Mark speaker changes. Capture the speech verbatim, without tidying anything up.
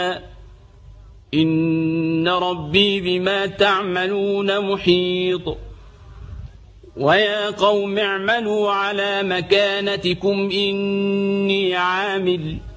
Speaker 1: إن ربي بما تعملون محيط ويا قوم اعملوا على مكانتكم إني عامل